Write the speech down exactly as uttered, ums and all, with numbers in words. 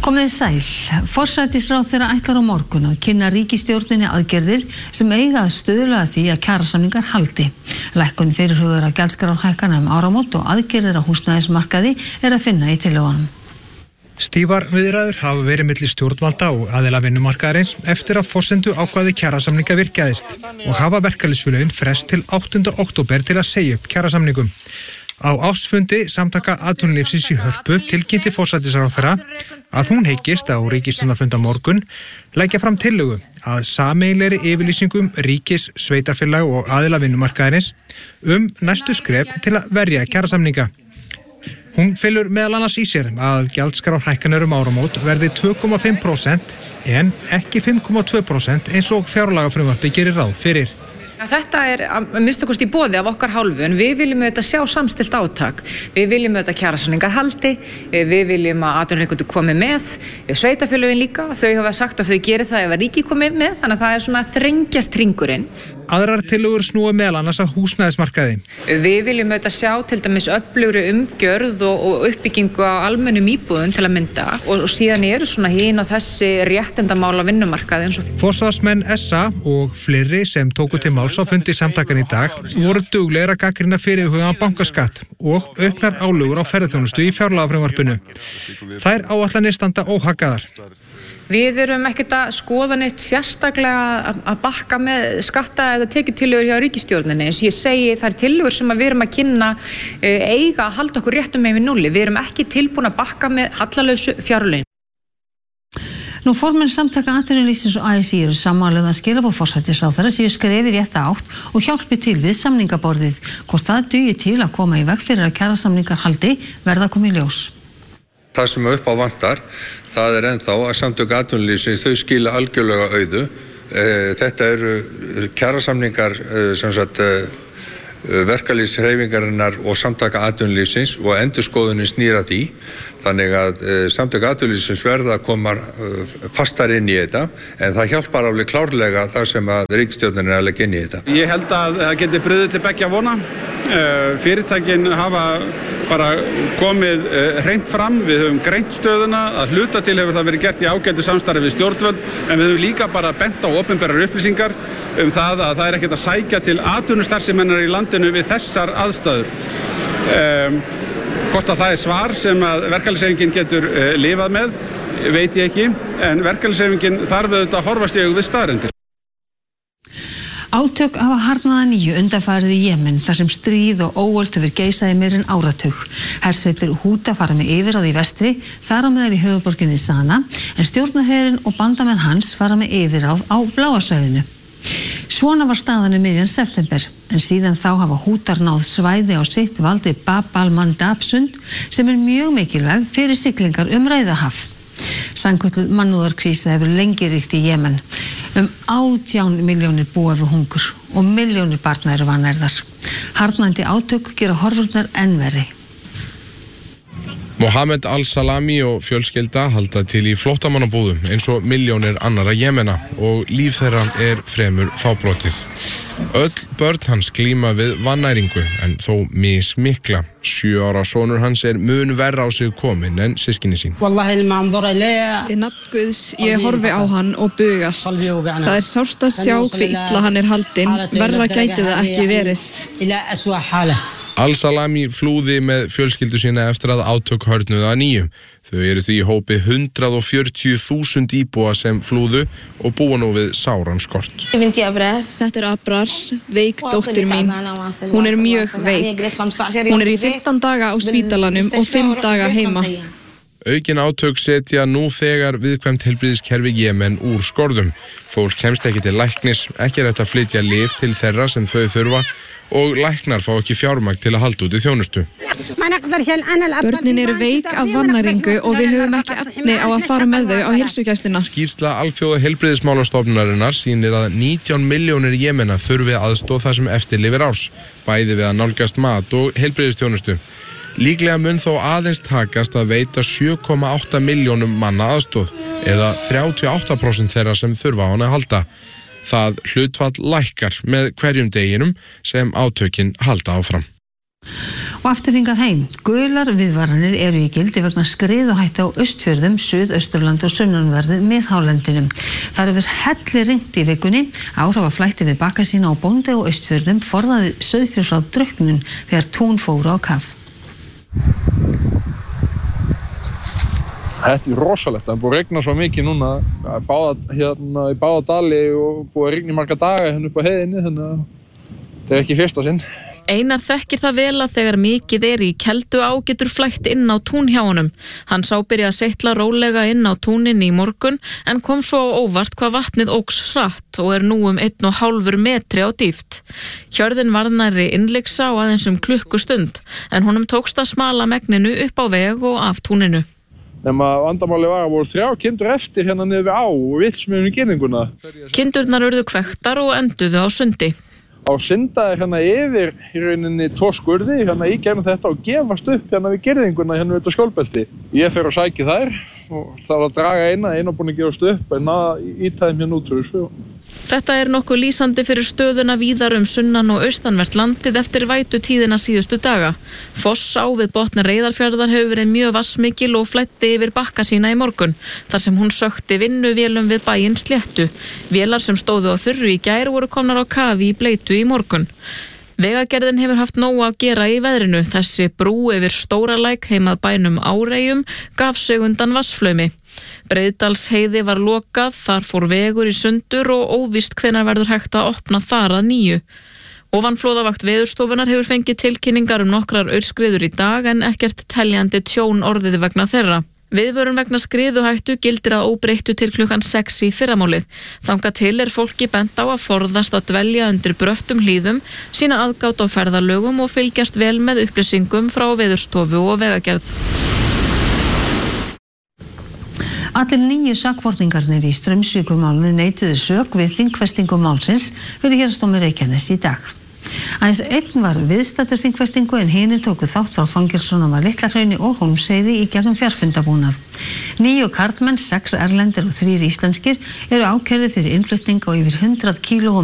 Komið sæl. Forsætisráðherra ætlar á morgun að kynna ríkisstjórninni aðgerðir sem eiga að stuðla að því að kjarasamningar haldi. Lækkun fyrirhugaðra gjaldskrárhækkana um áramót og aðgerðir á húsnæðismarkaði er að finna í tillögunum. Stífar viðræður hafa verið milli stjórnvalda og aðila vinnumarkaðarins eftir að forsendu ákvæði kjarasamninga virkjaðist og hafa verkalýðsfélögin frest til áttunda október til að segja upp kjarasamningum. Á ársfundi samtaka atvinnulífsins í Hörpu tilkynnti forsætisráðherra að hún hyggist á ríkisstjórnarfund á morgun leggja fram tillögu að sameiginlegri yfirlýsingum ríkis, sveitarfélag og aðila vinnumarkaðarins um næstu skref til að verja kjarasamninga. Hún felur meðal annars í sér að gjaldskrárhækkanir um áramót verði tvö komma fimm prósent en ekki fimm komma tvö prósent eins og fjárlagafrumvarpið gerir ráð fyrir. Þetta er að minnsta kosti í boði af okkar hálfu, en við viljum auðvitað sjá samstillt átak. Við viljum auðvitað kjarasamningar haldi, við viljum að atvinnurekendur komi með, sveitarfélögin líka, þau hafa sagt að þau geri það ef að ríki komi með, þannig að það er svona þrengjast hringurinn. Aðrar tillögur snúa meðal annars að húsnæðismarkaði. Við viljum auðvitað sjá til dæmis öflugri umgjörð og, og uppbyggingu á almennum íbúðum til að mynda og, og síðan eru svona hin og þessi réttindamál á vinnumarkaði eins og. Forsvarsmenn S A og fleiri sem tóku til máls á fundi samtakan í dag voru duglegir að gagnrýna fyrirhugaðan bankaskatt og auknar álögur á ferðaþjónustu í fjárlagafrumvarpinu. Þær áætlanir standa óhaggaðar. Við erum ekkert að skoða neitt sérstaklega að bakka með skatta eða tekjutillögur hjá ríkisstjórninni. Eins og ég segi, það er tillögur sem við erum að kynna eiga að halda okkur réttum með við núlli. Við erum ekki tilbúin að bakka með hallalausu fjárlögin. Nú formenn samtaka atvinnulífsins og A S í eru sammála um að skilaboð forsætisráðherra séu skref í rétta átt og hjálpi til við samningaborðið. Hvort það dugi til að koma í veg fyrir að kjarasamningar haldi verða að koma í ljós. Það sem upp á vantar, það er ennþá að samtök atvinnulífsins þau skila algjörlega auðu. Þetta eru kjarasamningar sem sagt verkalýðshreyfingarinnar og samtaka atvinnulífsins og endurskoðunin snýr að því. Þannig að samtök atvinnulífsins verða að koma fastar inn í þetta, en það hjálpar alveg klárlega það sem að ríkisstjórnin er að leggja inn í þetta. Ég held að það geti brugðið til beggja vona. Fyrirtækin hafa bara komið hreint fram, við höfum greint stöðuna, að hluta til hefur það verið gert í ágætu samstarfi við stjórnvöld, en við höfum líka bara bent á opinberar upplýsingar um það að það er ekkert að sækja til atvinnustarfseminnar í landinu við þessar aðstæður. Um, hvort að það er svar sem að verkalýðshreyfingin getur uh, lifað með, veit ég ekki, en verkalýðshreyfingin þarf auðvitað að horfast í augu við staðreyndir. Átök hafa harðnað að nýju undanfarið í Jemen þar sem stríð og óöld hefur geisað í meira en áratug. Hersveitir Húta fara með yfirráð í vestri, þar á meðal í höfuðborginni Sana, en stjórnarherinn og bandamenn hans fara með yfirráð á bláa svæðinu. Svona var staðan um miðjan september, en síðan þá hafa Hútar náð svæði á sitt valdi Bab al-Mandab sund sem er mjög mikilvæg fyrir siglingar um Rauðahaf. Sannkölluð mannúðarkrísa hefur lengi ríkt í Jemen. Um átján milljónir búa við hungur og milljónir barna eru vanærðar. Harðnandi átök gera horfurnar enn verri. Mohammed al-Salami og fjölskylda halda til í flóttamannabúðum eins og milljónir annara Jemena og líf þeirra er fremur fábrotið. Öll börn hans glíma við vannæringu en þó mismikla. Sjö ára sonur hans er mun verra á sig komin en systkini sín. Í nafn Guðs, ég horfi á hann og bugast. Það er sárt að sjá hve illa hann er haldinn, verra gæti það ekki verið. Al-Salami flúði með fjölskyldu sína eftir að átök hörnuðu að nýju. Þau eru því í hópi hundrað og fjörutíu þúsund íbúa sem flúðu og búa nú við sáran skort. Þetta er Abrar, veik dóttir mín. Hún er mjög veik. Hún er í fimmtán daga á spítalanum og fimm daga heima. Aukin átök setja nú þegar viðkvæmt heilbrigðiskerfi Jemen úr skorðum. Fólk kemst ekki til læknis, ekki er hægt að flytja lyf til þeirra sem þau þurfa og læknar fá ekki fjármagn til að halda út í þjónustu. Börnin eru veik af vannæringu og við höfum ekki efni á að fara með þau á heilsugæsluna. Skýrsla alþjóða heilbrigðismálastofnunarinnar sýnir að nítján milljónir Jemena þurfi aðstoð þar sem eftir lifir árs, bæði við að nálgast mat og heilbrigðisþjónustu. Líklega mun þó aðeins takast að veita sjö komma átta milljónum manna aðstoð, eða þrjátíu og átta prósent þeirra sem þurfa á hana að halda. Það hlutfall lækkar með hverjum deginum sem átökin halda áfram. Og aftur hingað heim. Gular viðvaranir eru í gildi vegna skriðuhættu á Austfjörðum, Suðausturlandi og sunnanverðu miðhálendinu. Það er verið helli rignt í vikunni. Áhrifa flætti við baka sína á Bóndi og Austfjörðum forðaði Sauðfjörð frá drukknun þegar tún fóru á kaf. Þetta er rosalegt. Það er búið að regna svo mikið núna báða, hérna, í báða dali og búið að regna í marga daga hérna upp á heiðinni, þannig að þetta er ekki fyrsta sinn. Einar þekkir það vel að þegar mikið er í keldu á getur flætt inn á tún hjá honum. Hann sá byrja að seitla rólega inn á túnin í morgun en kom svo á óvart hvað vatnið óx hratt og er nú um einn og hálfur metri á dýpt. Hjörðin varð nærri innlyksa á aðeins um klukkustund en honum tókst að smala megninu upp á veg og af túninu. Nema vandamáli var að voru þrjá kindur eftir hérna niður við á og villsmiðum í girðinguna. Kindurnar urðu kvektar og enduðu á sundi. Á syndaði hérna yfir í rauninni tvo skurði hérna í gegnum þetta og gefast upp hérna við girðinguna hérna við þetta skjólbelti. Ég fer og sæki þær og þarf að draga eina, eina búin að gefast upp en að ítæðum hérna út úr þessu. Þetta er nokkuð lýsandi fyrir stöðuna víðar um sunnan og austanvert landið eftir vætu tíðina síðustu daga. Foss á við botni Reyðarfjarðar hefur verið mjög vatnsmikil og flæddi yfir bakka sína í morgun, þar sem hún sökti vinnuvélum við bæinn Sléttu. Vélar sem stóðu á þurru í gær voru komnar á kafi í Bleitu í morgun. Vegagerðin hefur haft nóg að gera í veðrinu. Þessi brú yfir Stóralæk heimað bænum Áreyjum gaf sig undan vatnsflaumi. Breiðdalsheiði var lokað, þar fór vegur í sundur og óvíst hvenær verður hægt að opna þar að nýju. Ofanflóðavakt Veðurstofunnar hefur fengið tilkynningar um nokkrar aurskriður í dag en ekkert teljandi tjón orðið vegna þeirra. Viðvörun vegna skriðuhættu gildir að óbreyttu til klukkan sex í fyrramálið. Þangað til er fólki bent á að forðast að dvelja undir bröttum hlíðum, sína aðgát á ferðalögum og fylgjast vel með upplýsingum frá Veðurstofu og Vegagerð. Allir níu sakborningarnir í Straumsvíkurmálinu neituðu sök við þingfestingu málsins fyrir héraðsdómi Reykjaness í dag. Aðeins einn var viðstaddur þingfestingu en hinir tóku þátt frá fangelsunum að Litlahrauni og Hólmsheiði í gegnum fjarfundabúnað. Níu karlmenn, sex erlendir og þrír íslenskir eru ákærðir fyrir innflutning á yfir hundrað kílóum